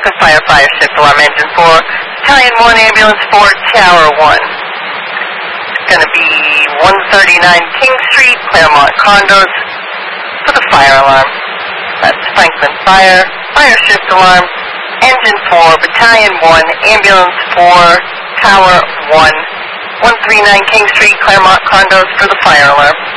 Franklin Fire, Fire Shift Alarm Engine 4, Battalion 1, Ambulance 4, Tower 1. It's going to be 139 King Street, Claremont Condos, for the fire alarm. That's Franklin Fire, Fire Shift Alarm, Engine 4, Battalion 1, Ambulance 4, Tower 1, 139 King Street, Claremont Condos, for the fire alarm.